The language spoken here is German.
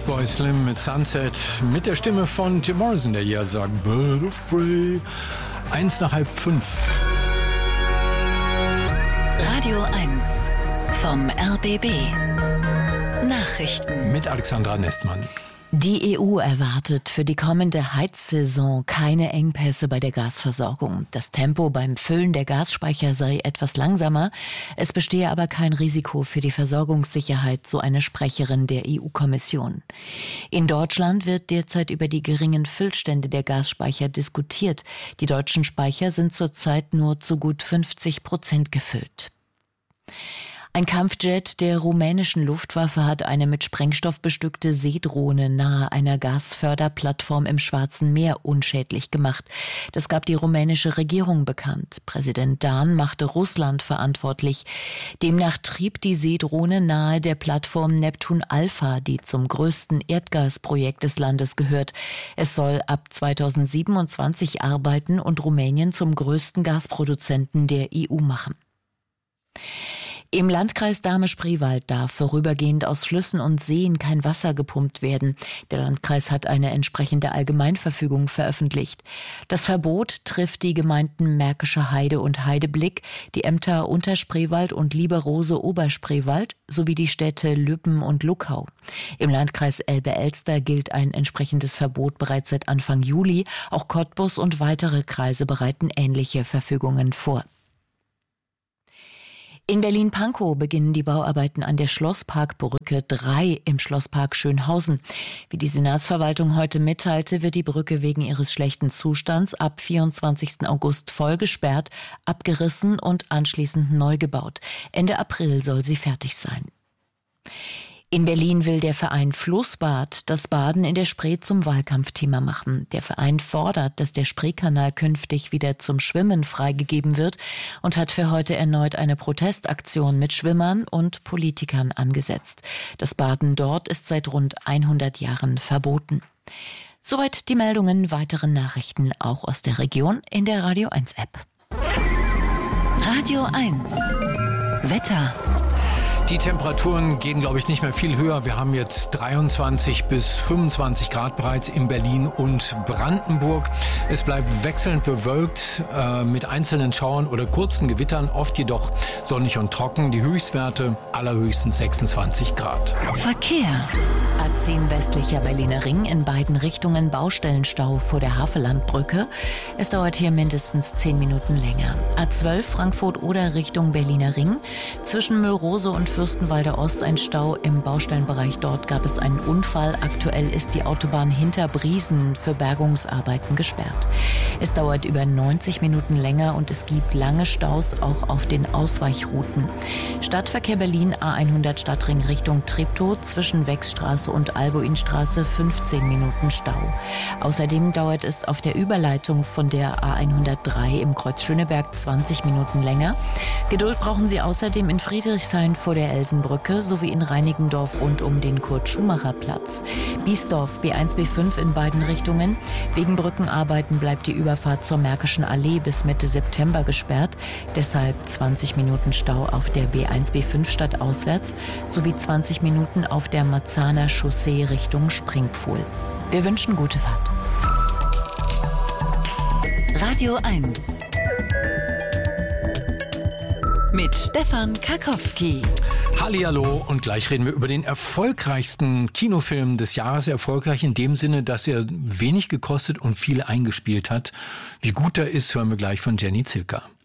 Fatboy Slim mit Sunset, mit der Stimme von Jim Morrison, der hier sagt, Bird of Prey, 4:01. Radio 1 vom RBB. Nachrichten mit Alexandra Nestmann. Die EU erwartet für die kommende Heizsaison keine Engpässe bei der Gasversorgung. Das Tempo beim Füllen der Gasspeicher sei etwas langsamer. Es bestehe aber kein Risiko für die Versorgungssicherheit, so eine Sprecherin der EU-Kommission. In Deutschland wird derzeit über die geringen Füllstände der Gasspeicher diskutiert. Die deutschen Speicher sind zurzeit nur zu gut 50% gefüllt. Ein Kampfjet der rumänischen Luftwaffe hat eine mit Sprengstoff bestückte Seedrohne nahe einer Gasförderplattform im Schwarzen Meer unschädlich gemacht. Das gab die rumänische Regierung bekannt. Präsident Dan machte Russland verantwortlich. Demnach trieb die Seedrohne nahe der Plattform Neptun Alpha, die zum größten Erdgasprojekt des Landes gehört. Es soll ab 2027 arbeiten und Rumänien zum größten Gasproduzenten der EU machen. Im Landkreis Dahme-Spreewald darf vorübergehend aus Flüssen und Seen kein Wasser gepumpt werden. Der Landkreis hat eine entsprechende Allgemeinverfügung veröffentlicht. Das Verbot trifft die Gemeinden Märkische Heide und Heideblick, die Ämter Unterspreewald und Lieberose-Oberspreewald sowie die Städte Lübben und Luckau. Im Landkreis Elbe-Elster gilt ein entsprechendes Verbot bereits seit Anfang Juli. Auch Cottbus und weitere Kreise bereiten ähnliche Verfügungen vor. In Berlin-Pankow beginnen die Bauarbeiten an der Schlossparkbrücke 3 im Schlosspark Schönhausen. Wie die Senatsverwaltung heute mitteilte, wird die Brücke wegen ihres schlechten Zustands ab 24. August voll gesperrt, abgerissen und anschließend neu gebaut. Ende April soll sie fertig sein. In Berlin will der Verein Flussbad das Baden in der Spree zum Wahlkampfthema machen. Der Verein fordert, dass der Spreekanal künftig wieder zum Schwimmen freigegeben wird und hat für heute erneut eine Protestaktion mit Schwimmern und Politikern angesetzt. Das Baden dort ist seit rund 100 Jahren verboten. Soweit die Meldungen, weitere Nachrichten auch aus der Region in der Radio 1 App. Radio 1 Wetter. Die Temperaturen gehen, glaube ich, nicht mehr viel höher. Wir haben jetzt 23 bis 25 Grad bereits in Berlin und Brandenburg. Es bleibt wechselnd bewölkt mit einzelnen Schauern oder kurzen Gewittern, oft jedoch sonnig und trocken. Die Höchstwerte allerhöchstens 26 Grad. Verkehr. A10 westlicher Berliner Ring, in beiden Richtungen Baustellenstau vor der Havellandbrücke. Es dauert hier mindestens 10 Minuten länger. A12 Frankfurt-Oder Richtung Berliner Ring. Zwischen Müllrose und Fürstenwalder Ost ein Stau im Baustellenbereich. Dort gab es einen Unfall. Aktuell ist die Autobahn hinter Briesen für Bergungsarbeiten gesperrt. Es dauert über 90 Minuten länger und es gibt lange Staus auch auf den Ausweichrouten. Stadtverkehr Berlin A100 Stadtring Richtung Treptow zwischen Wechsstraße und Albuinstraße 15 Minuten Stau. Außerdem dauert es auf der Überleitung von der A103 im Kreuz Schöneberg 20 Minuten länger. Geduld brauchen Sie außerdem in Friedrichshain vor der Elsenbrücke sowie in Reinickendorf rund um den Kurt-Schumacher-Platz. Biesdorf B1, B5 in beiden Richtungen. Wegen Brückenarbeiten bleibt die Überfahrt zur Märkischen Allee bis Mitte September gesperrt. Deshalb 20 Minuten Stau auf der B1, B5 stadtauswärts sowie 20 Minuten auf der Marzahner Chaussee Richtung Springpfuhl. Wir wünschen gute Fahrt. Radio 1 mit Stefan Karkowski. Hallihallo, und gleich reden wir über den erfolgreichsten Kinofilm des Jahres. Erfolgreich in dem Sinne, dass er wenig gekostet und viel eingespielt hat. Wie gut er ist, hören wir gleich von Jenny Zilker.